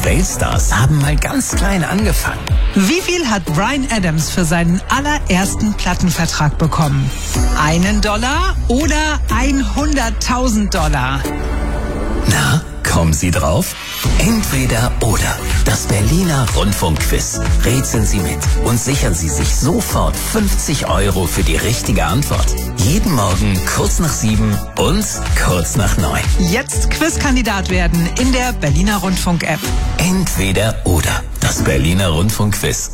Weltstars haben mal ganz klein angefangen. Wie viel hat Bryan Adams für seinen allerersten Plattenvertrag bekommen? $1 oder $100.000? Na, kommen Sie drauf? Entweder oder. Das Berliner Rundfunkquiz. Rätseln Sie mit und sichern Sie sich sofort 50 € für die richtige Antwort. Jeden Morgen kurz nach 7 und kurz nach 9. Jetzt Quizkandidat werden in der Berliner Rundfunk-App. Entweder oder. Das Berliner Rundfunkquiz.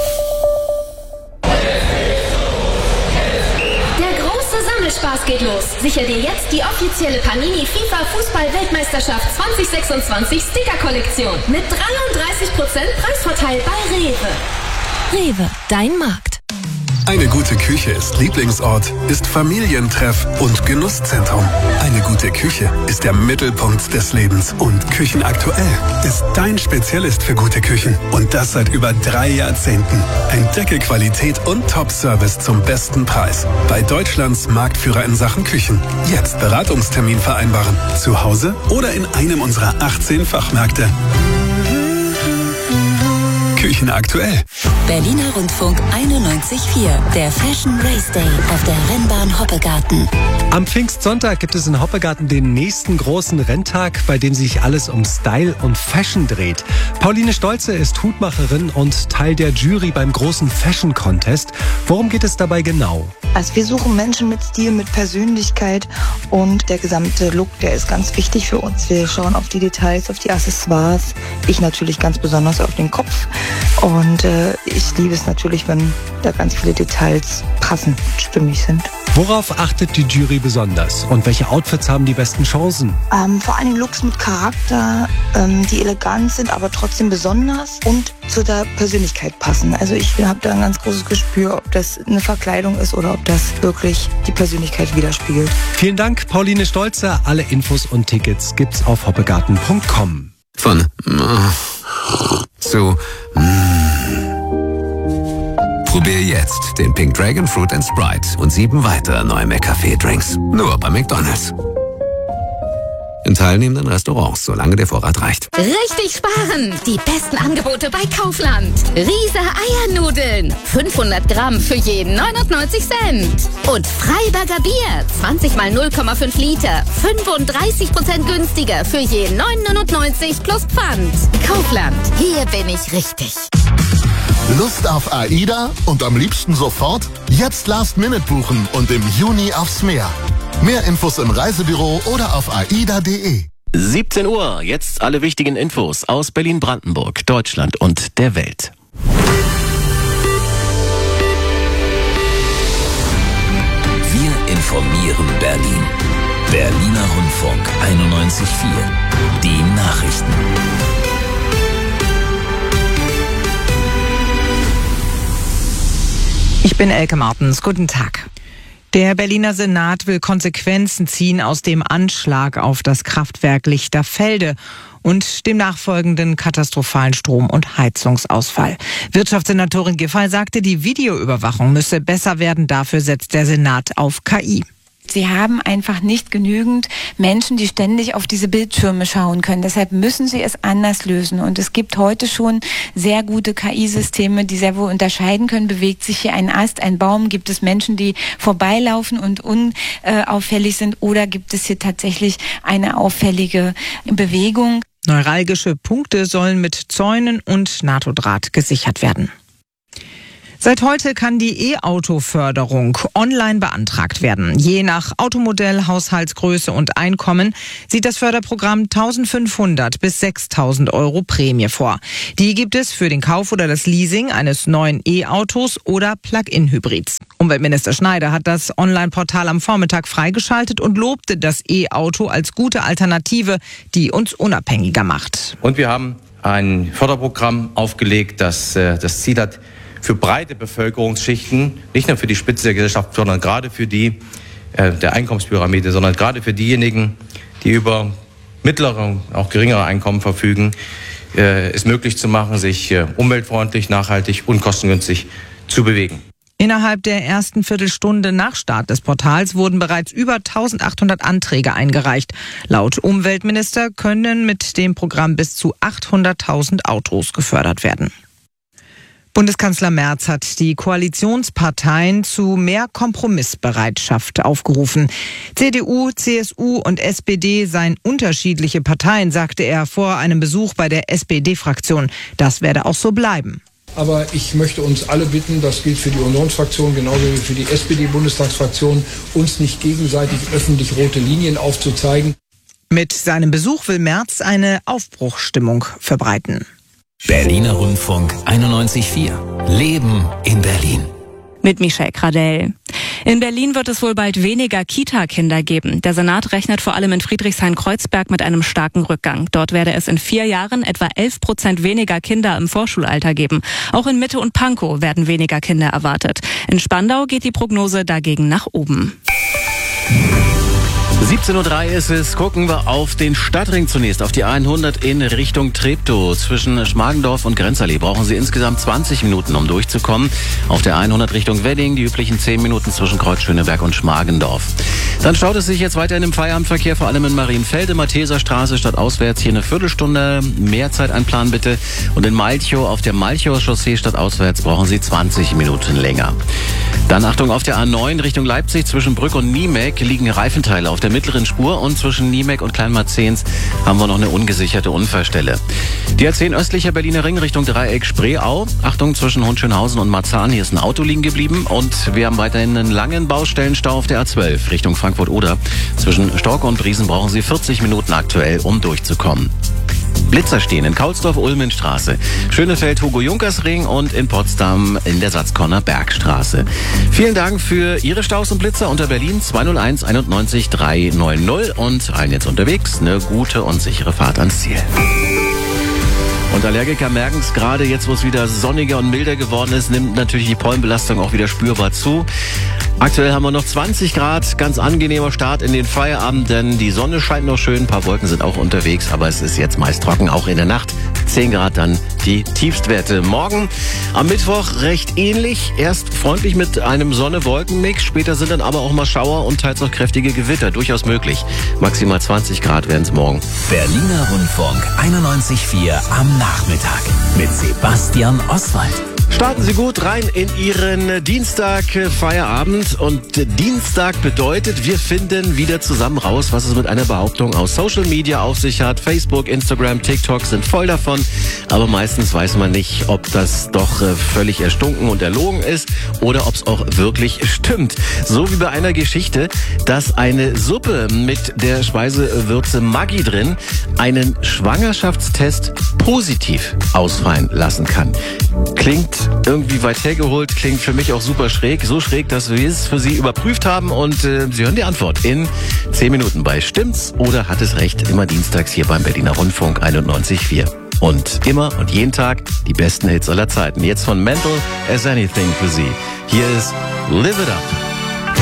Spaß geht los. Sicher dir jetzt die offizielle Panini FIFA Fußball-Weltmeisterschaft 2026 Sticker-Kollektion mit 33% Preisvorteil bei Rewe. Rewe, dein Markt. Eine gute Küche ist Lieblingsort, ist Familientreff und Genusszentrum. Eine gute Küche ist der Mittelpunkt des Lebens und Küchenaktuell ist dein Spezialist für gute Küchen. Und das seit über 3 Jahrzehnten. Entdecke Qualität und Top-Service zum besten Preis. Bei Deutschlands Marktführer in Sachen Küchen. Jetzt Beratungstermin vereinbaren. Zu Hause oder in einem unserer 18 Fachmärkte. Küchen aktuell. Berliner Rundfunk 91.4, der Fashion Race Day auf der Rennbahn Hoppegarten. Am Pfingstsonntag gibt es in Hoppegarten den nächsten großen Renntag, bei dem sich alles um Style und Fashion dreht. Pauline Stolze ist Hutmacherin und Teil der Jury beim großen Fashion Contest. Worum geht es dabei genau? Also wir suchen Menschen mit Stil, mit Persönlichkeit und der gesamte Look, der ist ganz wichtig für uns. Wir schauen auf die Details, auf die Accessoires. Ich natürlich ganz besonders auf den Kopf. Und ich liebe es natürlich, wenn da ganz viele Details passend und stimmig sind. Worauf achtet die Jury besonders und welche Outfits haben die besten Chancen? Vor allem Looks mit Charakter, die elegant sind, aber trotzdem besonders und zu der Persönlichkeit passen. Also ich habe da ein ganz großes Gespür, ob das eine Verkleidung ist oder ob das wirklich die Persönlichkeit widerspiegelt. Vielen Dank, Pauline Stolze. Alle Infos und Tickets gibt's auf hoppegarten.com. Von zu Probier jetzt den Pink Dragon Fruit & Sprite und 7 weitere neue McCafé-Drinks. Nur bei McDonald's. In teilnehmenden Restaurants, solange der Vorrat reicht. Richtig sparen! Die besten Angebote bei Kaufland. Riese Eiernudeln. 500 Gramm für jeden 99 Cent. Und Freiberger Bier. 20 mal 0,5 Liter. 35% günstiger für jeden 9,99 plus Pfand. Kaufland. Hier bin ich richtig. Lust auf AIDA und am liebsten sofort? Jetzt Last-Minute buchen und im Juni aufs Meer. Mehr Infos im Reisebüro oder auf aida.de. 17 Uhr, jetzt alle wichtigen Infos aus Berlin-Brandenburg, Deutschland und der Welt. Wir informieren Berlin. Berliner Rundfunk 91.4. Die Nachrichten. Ich bin Elke Martens. Guten Tag. Der Berliner Senat will Konsequenzen ziehen aus dem Anschlag auf das Kraftwerk Lichterfelde und dem nachfolgenden katastrophalen Strom- und Heizungsausfall. Wirtschaftssenatorin Giffey sagte, die Videoüberwachung müsse besser werden. Dafür setzt der Senat auf KI. Sie haben einfach nicht genügend Menschen, die ständig auf diese Bildschirme schauen können. Deshalb müssen sie es anders lösen. Und es gibt heute schon sehr gute KI-Systeme, die sehr wohl unterscheiden können. Bewegt sich hier ein Ast, ein Baum? Gibt es Menschen, die vorbeilaufen und unauffällig sind? Oder gibt es hier tatsächlich eine auffällige Bewegung? Neuralgische Punkte sollen mit Zäunen und NATO-Draht gesichert werden. Seit heute kann die E-Auto-Förderung online beantragt werden. Je nach Automodell, Haushaltsgröße und Einkommen sieht das Förderprogramm 1.500 bis 6.000 € Prämie vor. Die gibt es für den Kauf oder das Leasing eines neuen E-Autos oder Plug-in-Hybrids. Umweltminister Schneider hat das Online-Portal am Vormittag freigeschaltet und lobte das E-Auto als gute Alternative, die uns unabhängiger macht. Und wir haben ein Förderprogramm aufgelegt, das das Ziel hat, für breite Bevölkerungsschichten, nicht nur für die Spitze der Gesellschaft, sondern gerade für die der Einkommenspyramide, sondern gerade für diejenigen, die über mittlere, auch geringere Einkommen verfügen, es möglich zu machen, sich umweltfreundlich, nachhaltig und kostengünstig zu bewegen. Innerhalb der ersten Viertelstunde nach Start des Portals wurden bereits über 1800 Anträge eingereicht. Laut Umweltminister können mit dem Programm bis zu 800.000 Autos gefördert werden. Bundeskanzler Merz hat die Koalitionsparteien zu mehr Kompromissbereitschaft aufgerufen. CDU, CSU und SPD seien unterschiedliche Parteien, sagte er vor einem Besuch bei der SPD-Fraktion. Das werde auch so bleiben. Aber ich möchte uns alle bitten, das gilt für die Unionsfraktion genauso wie für die SPD-Bundestagsfraktion, uns nicht gegenseitig öffentlich rote Linien aufzuzeigen. Mit seinem Besuch will Merz eine Aufbruchsstimmung verbreiten. Berliner Rundfunk 91.4. Leben in Berlin. Mit Michelle Gradell. In Berlin wird es wohl bald weniger Kita-Kinder geben. Der Senat rechnet vor allem in Friedrichshain-Kreuzberg mit einem starken Rückgang. Dort werde es in 4 Jahren etwa 11% weniger Kinder im Vorschulalter geben. Auch in Mitte und Pankow werden weniger Kinder erwartet. In Spandau geht die Prognose dagegen nach oben. 17:03 Uhr ist es. Gucken wir auf den Stadtring zunächst, auf die 100 in Richtung Treptow. Zwischen Schmargendorf und Grenzallee brauchen Sie insgesamt 20 Minuten, um durchzukommen. Auf der 100 Richtung Wedding die üblichen 10 Minuten zwischen Kreuzschöneberg und Schmargendorf. Dann staut es sich jetzt weiterhin im Feierabendverkehr, vor allem in Marienfelde, Matheserstraße stadtauswärts. Hier eine Viertelstunde mehr Zeit einplanen bitte. Und in Malchow auf der Malchower Chaussee stadtauswärts brauchen Sie 20 Minuten länger. Dann Achtung, auf der A9 Richtung Leipzig zwischen Brück und Niemek liegen Reifenteile auf der mittleren Spur und zwischen Niemek und Kleinmarzens haben wir noch eine ungesicherte Unfallstelle. Die A10 östlicher Berliner Ring Richtung Dreieck Spreeau. Achtung, zwischen Hohenschönhausen und Marzahn, hier ist ein Auto liegen geblieben und wir haben weiterhin einen langen Baustellenstau auf der A12 Richtung Frankfurt-Oder. Zwischen Storke und Briesen brauchen Sie 40 Minuten aktuell, um durchzukommen. Blitzer stehen in Kaulsdorf-Ulmenstraße, Schönefeld-Hugo-Junkers-Ring und in Potsdam in der Satzkorner Bergstraße. Vielen Dank für Ihre Staus und Blitzer unter Berlin 201 91 390 und allen jetzt unterwegs eine gute und sichere Fahrt ans Ziel. Und Allergiker merken es gerade jetzt, wo es wieder sonniger und milder geworden ist, nimmt natürlich die Pollenbelastung auch wieder spürbar zu. Aktuell haben wir noch 20 Grad, ganz angenehmer Start in den Feierabend, denn die Sonne scheint noch schön, ein paar Wolken sind auch unterwegs, aber es ist jetzt meist trocken, auch in der Nacht. 10 Grad dann die Tiefstwerte. Morgen am Mittwoch recht ähnlich, erst freundlich mit einem Sonne-Wolken-Mix, später sind dann aber auch mal Schauer und teils auch kräftige Gewitter, durchaus möglich. Maximal 20 Grad werden es morgen. Berliner Rundfunk 91.4 am Nachmittag mit Sebastian Oswald. Starten Sie gut rein in Ihren Dienstag Feierabend und Dienstag bedeutet, wir finden wieder zusammen raus, was es mit einer Behauptung aus Social Media auf sich hat. Facebook, Instagram, TikTok sind voll davon, aber meistens weiß man nicht, ob das doch völlig erstunken und erlogen ist oder ob es auch wirklich stimmt. So wie bei einer Geschichte, dass eine Suppe mit der Speisewürze Maggi drin einen Schwangerschaftstest positiv ausfallen lassen kann. Klingt irgendwie weit hergeholt, klingt für mich auch super schräg. So schräg, dass wir es für Sie überprüft haben und Sie hören die Antwort in 10 Minuten bei Stimmt's oder hat es recht? Immer dienstags hier beim Berliner Rundfunk 91.4. Und immer und jeden Tag die besten Hits aller Zeiten. Jetzt von Mental as Anything für Sie. Hier ist Live It Up.